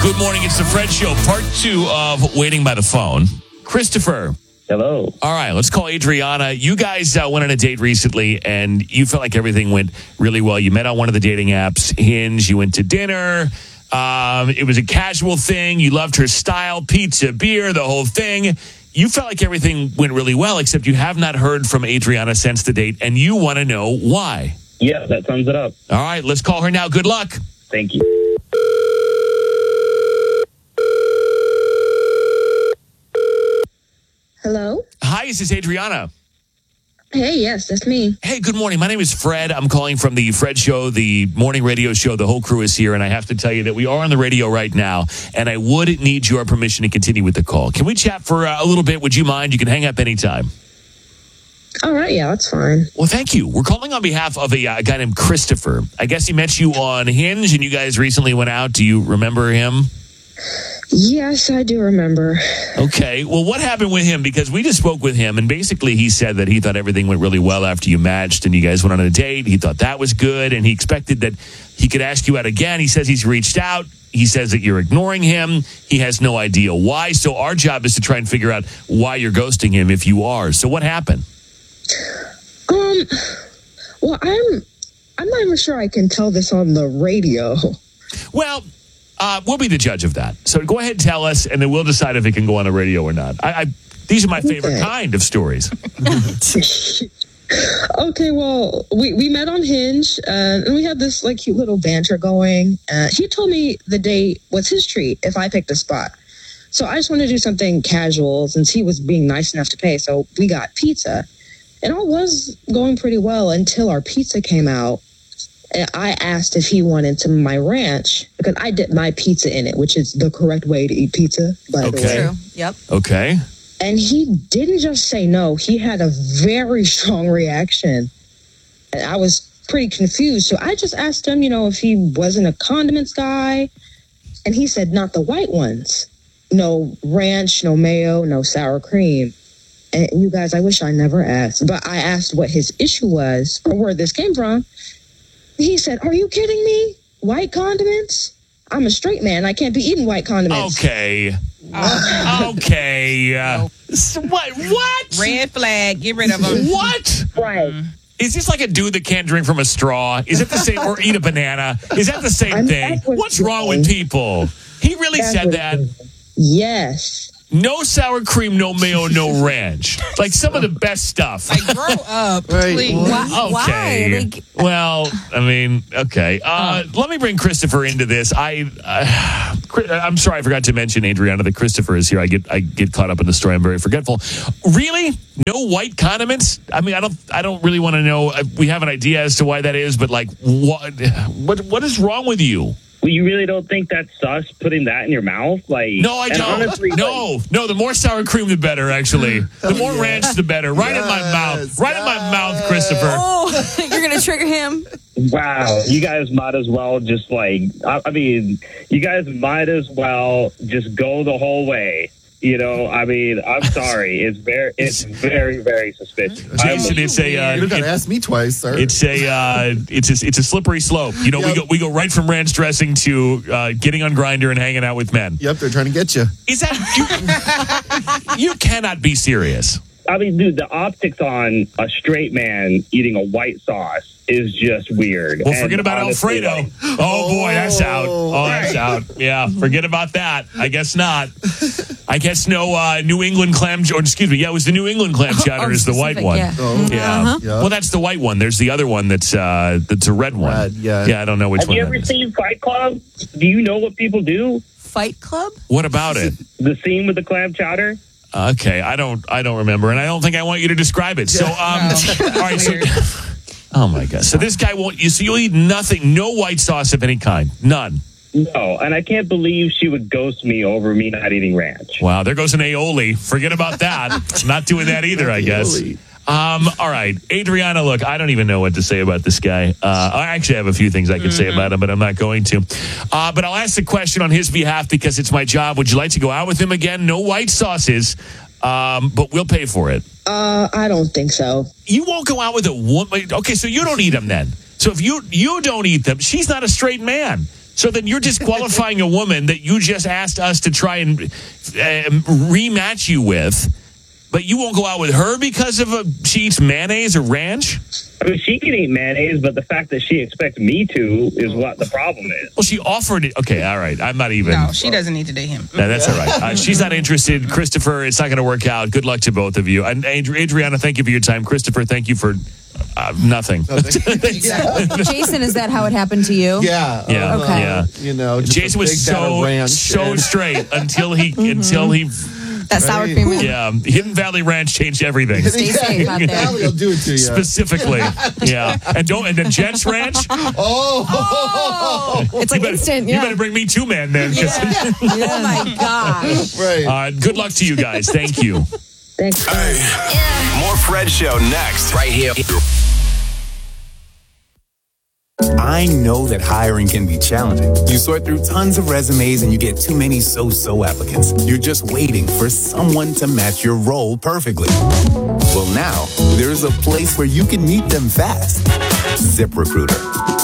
Good morning. It's the Fred Show, part 2 of Waiting by the Phone. Christopher. Hello. All right, let's call Adriana. You guys went on a date recently, and you felt like everything went really well. You met on one of the dating apps, Hinge. You went to dinner. It was a casual thing. You loved her style, pizza, beer, the whole thing. You felt like everything went really well, except you have not heard from Adriana since the date, and you want to know why. Yeah, that sums it up. All right, let's call her now. Good luck. Thank you. Hello? Hi, is this Adriana? Hey, yes, that's me. Hey, good morning. My name is Fred. I'm calling from the Fred Show, the morning radio show. The whole crew is here, and I have to tell you that we are on the radio right now, and I would need your permission to continue with the call. Can we chat for a little bit? Would you mind? You can hang up anytime. All right, yeah, that's fine. Well, thank you. We're calling on behalf of a guy named Christopher. I guess he met you on Hinge, and you guys recently went out. Do you remember him? Yes, I do remember. Okay. Well, what happened with him? Because we just spoke with him, and basically he said that he thought everything went really well after you matched and you guys went on a date. He thought that was good, and he expected that he could ask you out again. He says he's reached out. He says that you're ignoring him. He has no idea why. So our job is to try and figure out why you're ghosting him if you are. So what happened? Well, I'm not even sure I can tell this on the radio. Well, we'll be the judge of that. So go ahead and tell us, and then we'll decide if it can go on the radio or not. These are my favorite kind of stories. Okay, well, we met on Hinge, and we had this like cute little banter going. He told me the date was his treat if I picked a spot. So I just wanted to do something casual since he was being nice enough to pay. So we got pizza. And all was going pretty well until our pizza came out. And I asked if he wanted some of my ranch because I dipped my pizza in it, which is the correct way to eat pizza, by the way. True. Yep. Okay. And he didn't just say no. He had a very strong reaction. And I was pretty confused. So I just asked him, if he wasn't a condiments guy. And he said, not the white ones. No ranch, no mayo, no sour cream. And you guys, I wish I never asked. But I asked what his issue was or where this came from. He said, are you kidding me? White condiments? I'm a straight man. I can't be eating white condiments. Okay. Okay. What? Red flag. Get rid of him. What? Right. Is this like a dude that can't drink from a straw? Is it the same? Or eat a banana? Is that the same thing? What's wrong with people? He really said that? Yes. No sour cream, no mayo, no ranch. Like some of the best stuff. Like, grow up, Right. please. Okay. Why? Like, Well, I mean, okay. Let me bring Christopher into this. I'm sorry, I forgot to mention, Adriana, that Christopher is here. I get caught up in the story. I'm very forgetful. Really? No white condiments? I mean, I don't really want to know. We have an idea as to why that is, but like, what is wrong with you? Well, you really don't think that's sus putting that in your mouth? No, I don't. Honestly, no, the more sour cream, the better, actually. The more ranch, the better. Right in my mouth. Right in my mouth, Christopher. oh, you're going to trigger him? Wow, you guys might as well just you guys might as well just go the whole way. I'm sorry. It's very, very suspicious. Jason, it's a. You gotta ask me twice, sir. It's a slippery slope. We go right from ranch dressing to getting on Grindr and hanging out with men. Yep, they're trying to get you. Is that you cannot be serious? I mean, dude, the optics on a straight man eating a white sauce is just weird. Well, forget about honestly, Alfredo. Oh, boy, that's out. Oh, that's out. Yeah, forget about that. I guess not. I guess no New England clam, or excuse me, it was the New England clam chowder is the white one. Yeah. Yeah. Well, that's the white one. There's the other one that's a red one. Red, yeah. Yeah, I don't know which Have one you that ever is. seen Fight Club? Do you know what people do? Fight Club? What about it? The scene with the clam chowder? Okay, I don't remember, and I don't think I want you to describe it. So, all right, so, oh my God, so this guy won't. So you'll eat nothing, no white sauce of any kind, none. No, and I can't believe she would ghost me over me not eating ranch. Wow, there goes an aioli. Forget about that. Not doing that either, I guess. All right, Adriana, look, I don't even know what to say about this guy. I actually have a few things I could say about him, but I'm not going to. But I'll ask the question on his behalf because it's my job. Would you like to go out with him again? No white sauces, but we'll pay for it. I don't think so. You won't go out with a woman. Okay, so you don't eat them then. So if you don't eat them, she's not a straight man. So then you're disqualifying a woman that you just asked us to try and rematch you with, but you won't go out with her because of she eats mayonnaise or ranch? I mean, she can eat mayonnaise, but the fact that she expects me to is what the problem is. Well, she offered it. Okay, all right. I'm not even. No, she doesn't need to date him. No, that's all right. She's not interested. Christopher, it's not going to work out. Good luck to both of you. And Adriana, thank you for your time. Christopher, thank you for nothing. Jason, is that how it happened to you? Yeah. Yeah. Okay. Yeah. You know, just Jason a was big vat of ranch so and- straight until he That sour Right. cream. yeah, Hidden Valley Ranch changed everything. Stay safe out there. Valley will do it to you. Specifically, yeah, and then Jets Ranch. Oh, It's like You better, instant. you Yeah. better bring me 2 men then. 'Cause- Oh my gosh. right. Good luck to you guys. Thank you. Thanks. More Fred Show next. Right here. I know that hiring can be challenging. You sort through tons of resumes and you get too many so-so applicants. You're just waiting for someone to match your role perfectly. Well, now there's a place where you can meet them fast. ZipRecruiter.